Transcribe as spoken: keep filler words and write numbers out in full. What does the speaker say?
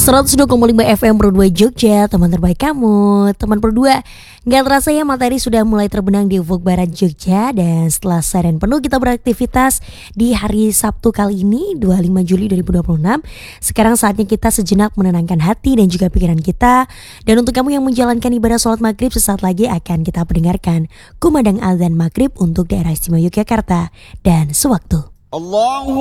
seratus dua koma lima F M Pro dua Jogja, teman terbaik kamu. Teman Pro dua, gak terasa ya matahari sudah mulai terbenam di ufuk barat Jogja. Dan setelah seharian penuh kita beraktivitas di hari Sabtu kali ini dua puluh lima Juli dua ribu dua puluh enam, sekarang saatnya kita sejenak menenangkan hati dan juga pikiran kita. Dan untuk kamu yang menjalankan ibadah sholat maghrib, sesaat lagi akan kita pendengarkan kumandang azan maghrib untuk daerah istimewa Yogyakarta dan sewaktu. Allah